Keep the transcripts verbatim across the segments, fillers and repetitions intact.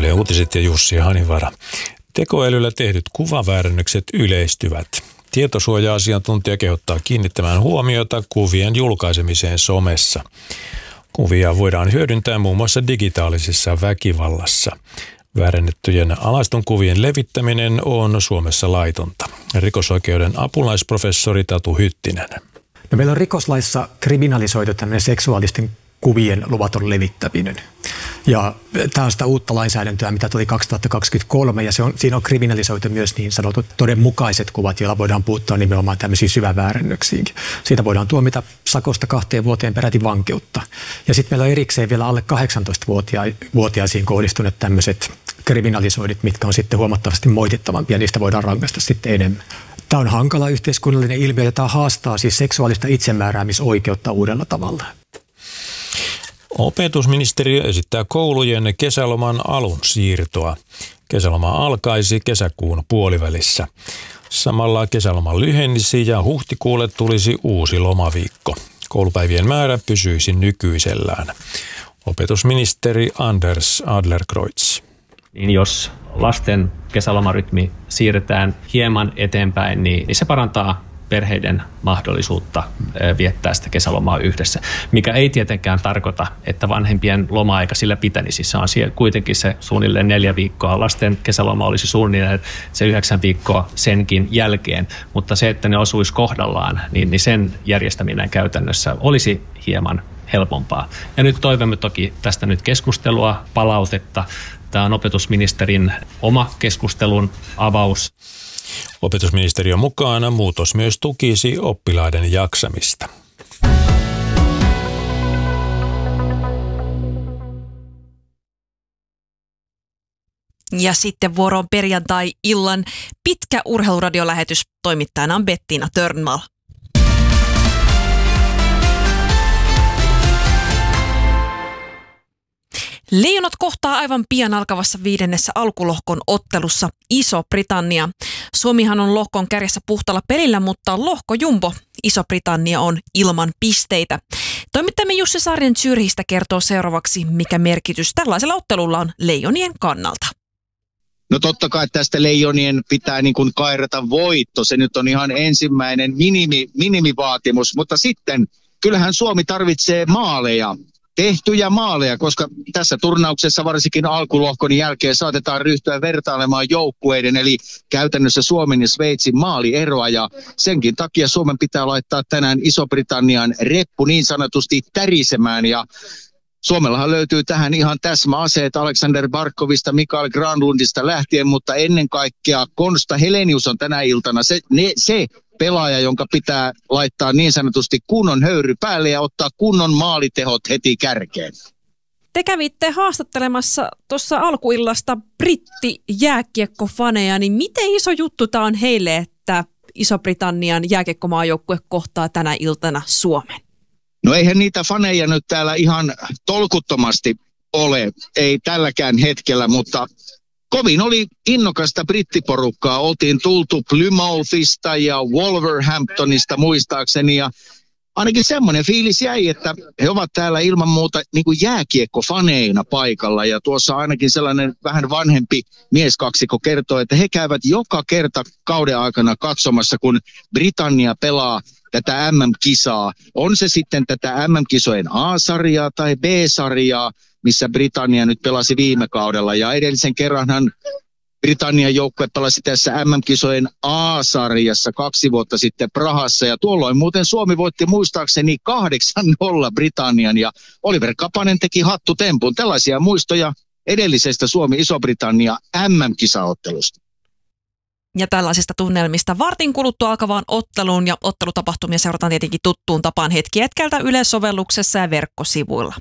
Yle Uutiset ja Jussi Hanivara. Tekoälyllä tehdyt kuvaväärennökset yleistyvät. Tietosuoja-asiantuntija kehottaa kiinnittämään huomiota kuvien julkaisemiseen somessa. Kuvia voidaan hyödyntää muun muassa digitaalisessa väkivallassa. Väärennettyjen alaistun kuvien levittäminen on Suomessa laitonta. Rikosoikeuden apulaisprofessori Tatu Hyttinen. No, meillä on rikoslaissa kriminalisoitu tämmöinen seksuaalisten kuvien luvaton levittäminen. Ja tämä on sitä uutta lainsäädäntöä, mitä tuli kaksituhattakaksikymmentäkolme, ja se on, siinä on kriminalisoitu myös niin sanotut todenmukaiset kuvat, joilla voidaan puuttua nimenomaan tämmöisiin syväväärennöksiinkin. Siitä voidaan tuomita sakosta kahteen vuoteen peräti vankeutta. Ja sitten meillä on erikseen vielä alle kahdeksantoistavuotiaisiin kohdistuneet tämmöiset kriminalisoidit, mitkä on sitten huomattavasti moitittavampia, ja niistä voidaan rangaista sitten enemmän. Tämä on hankala yhteiskunnallinen ilmiö, ja tämä haastaa siis seksuaalista itsemääräämisoikeutta uudella tavalla. Opetusministeriö esittää koulujen kesäloman alun siirtoa. Kesäloma alkaisi kesäkuun puolivälissä. Samalla kesäloma lyhenisi ja huhtikuulle tulisi uusi lomaviikko. Koulupäivien määrä pysyisi nykyisellään. Opetusministeri Anders Adlercreutz. Niin jos lasten kesälomarytmi siirretään hieman eteenpäin, niin, niin se parantaa perheiden mahdollisuutta viettää sitä kesälomaa yhdessä, mikä ei tietenkään tarkoita, että vanhempien loma-aika sillä pitänisi. Se on kuitenkin se suunnilleen neljä viikkoa. Lasten kesäloma olisi suunnilleen se yhdeksän viikkoa senkin jälkeen, mutta se, että ne osuisi kohdallaan, niin, niin sen järjestäminen käytännössä olisi hieman helpompaa. Ja nyt toivomme toki tästä nyt keskustelua, palautetta. Tämä on opetusministerin oma keskustelun avaus. Opetusministeriön mukaan muutos myös tukisi oppilaiden jaksamista. Ja sitten vuoroon perjantai-illan pitkä urheiluradiolähetys. Toimittajana on Bettina Törnmal. Leijonat kohtaa aivan pian alkavassa viidennessä alkulohkon ottelussa Iso-Britannia. Suomihan on lohkon kärjessä puhtaalla pelillä, mutta lohkojumbo Iso-Britannia on ilman pisteitä. Toimittajamme Jussi Saarinen Zürchistä kertoo seuraavaksi, mikä merkitys tällaisella ottelulla on leijonien kannalta. No totta kai tästä leijonien pitää niin kuin kairata voitto. Se nyt on ihan ensimmäinen minimi, minimivaatimus, mutta sitten kyllähän Suomi tarvitsee maaleja. Tehtyjä maaleja, koska tässä turnauksessa varsinkin alkulohkon jälkeen saatetaan ryhtyä vertailemaan joukkueiden, eli käytännössä Suomen ja Sveitsin maalieroa, ja senkin takia Suomen pitää laittaa tänään Iso-Britannian reppu niin sanotusti tärisemään, ja Suomellahan löytyy tähän ihan täsmäaseet Alexander Barkovista, Mikael Granlundista lähtien, mutta ennen kaikkea Konsta Helenius on tänä iltana se, ne, se pelaaja, jonka pitää laittaa niin sanotusti kunnon höyry päälle ja ottaa kunnon maalitehot heti kärkeen. Te kävitte haastattelemassa tuossa alkuillasta brittijääkiekkofaneja, niin miten iso juttu tämä on heille, että Iso-Britannian jääkiekkomaajoukkue kohtaa tänä iltana Suomen? No eihän niitä faneja nyt täällä ihan tolkuttomasti ole, ei tälläkään hetkellä, mutta kovin oli innokasta brittiporukkaa. Oltiin tultu Plymouthista ja Wolverhamptonista muistaakseni, ja ainakin semmoinen fiilis jäi, että he ovat täällä ilman muuta niin kuin jääkiekkofaneina paikalla, ja tuossa ainakin sellainen vähän vanhempi mieskaksikko kertoo, että he käyvät joka kerta kauden aikana katsomassa, kun Britannia pelaa tätä M M-kisaa. On se sitten tätä M M-kisojen A-sarjaa tai B-sarjaa, missä Britannia nyt pelasi viime kaudella, ja edellisen kerranhan Britannian joukkue pelasi tässä M M-kisojen A-sarjassa kaksi vuotta sitten Prahassa, ja tuolloin muuten Suomi voitti muistaakseni kahdeksan nolla Britannian, ja Oliver Kapanen teki hattutempun. Tällaisia muistoja edellisestä Suomi-Iso-Britannia M M-kisaottelusta. Ja tällaisista tunnelmista vartin kuluttua alkavaan otteluun, ja ottelutapahtumia seurataan tietenkin tuttuun tapaan hetki hetkeltä Yle-sovelluksessa ja verkkosivuilla.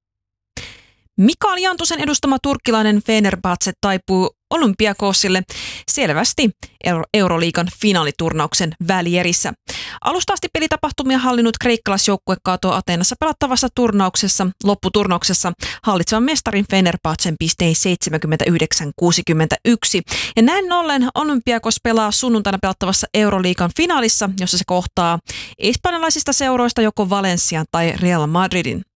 Mikael Jantusen edustama turkkilainen Fenerbahce taipuu Olympiakosille selvästi Euro- Euroliigan finaaliturnauksen välierissä. Alusta asti pelitapahtumia hallinnut kreikkalaisjoukkue kaatoi Ateenassa pelattavassa turnauksessa, lopputurnauksessa hallitsevan mestarin Fenerbahcen pistein seitsemänkymmentäyhdeksän kuusikymmentäyksi. Ja näin ollen Olympiakos pelaa sunnuntaina pelattavassa Euroliigan finaalissa, jossa se kohtaa espanjalaisista seuroista joko Valencian tai Real Madridin.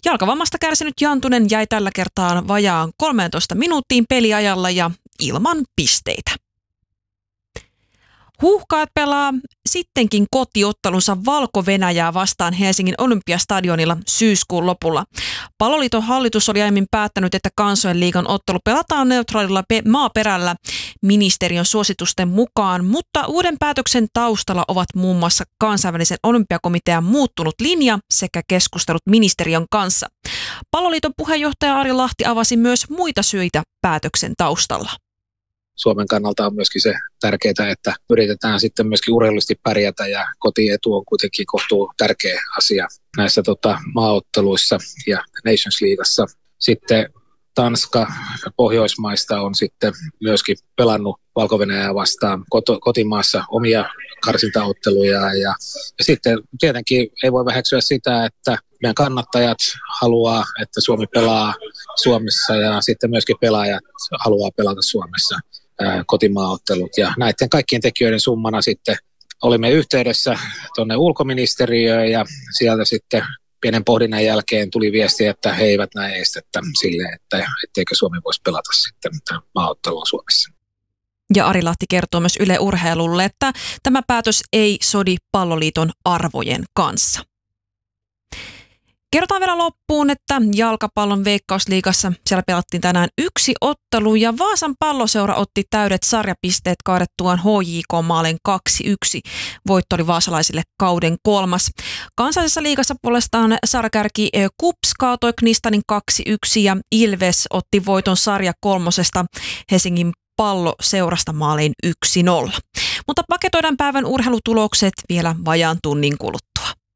Jalkavammasta kärsinyt Jantunen jäi tällä kertaa vajaan kolmeentoista minuuttiin peliajalla ja ilman pisteitä. Huuhkajat pelaa sittenkin kotiottelunsa Valko-Venäjää vastaan Helsingin Olympiastadionilla syyskuun lopulla. Palloliiton hallitus oli aiemmin päättänyt, että kansojen liigan ottelu pelataan neutraalilla pe- maaperällä ministeriön suositusten mukaan, mutta uuden päätöksen taustalla ovat muun muassa kansainvälisen olympiakomitean muuttunut linja sekä keskustelut ministeriön kanssa. Palloliiton puheenjohtaja Ari Lahti avasi myös muita syitä päätöksen taustalla. Suomen kannalta on myöskin se tärkeää, että yritetään sitten myöskin urheilullisesti pärjätä ja kotietu on kuitenkin kohtuu tärkeä asia näissä tota, maaotteluissa ja Nations Leagueassa. Sitten Tanska Pohjoismaista on sitten myöskin pelannut Valko-Venäjää vastaan koto, kotimaassa omia karsintaotteluja ja, ja sitten tietenkin ei voi väheksyä sitä, että meidän kannattajat haluaa, että Suomi pelaa Suomessa ja sitten myöskin pelaajat haluaa pelata Suomessa ää, kotimaaottelut ja näiden kaikkien tekijöiden summana sitten olimme yhteydessä tuonne ulkoministeriöön ja sieltä sitten pienen pohdinnan jälkeen tuli viesti, että he eivät näe estettä sille, että etteikö Suomi voisi pelata sitten maaottelua Suomessa. Ja Ari Lahti kertoo myös Yle Urheilulle, että tämä päätös ei sodi Palloliiton arvojen kanssa. Kerrotaan vielä loppuun, että jalkapallon Veikkausliigassa siellä pelattiin tänään yksi ottelu ja Vaasan Palloseura otti täydet sarjapisteet kaadettuaan H J K-maalin kaksi yksi. Voitto oli vaasalaisille kauden kolmas. Kansallisessa liigassa puolestaan sarjakärki KuPS kaatoi Knistanin kaksi yksi ja Ilves otti voiton sarja kolmosesta Helsingin Palloseurasta maaliin yksi nolla. Mutta paketoidaan päivän urheilutulokset vielä vajaan tunnin kuluttua.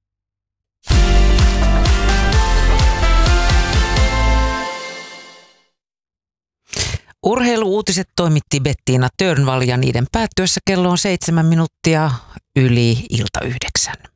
Urheiluuutiset toimitti Bettiina Törnvall ja niiden päättyessä kello on seitsemän minuuttia yli ilta yhdeksän.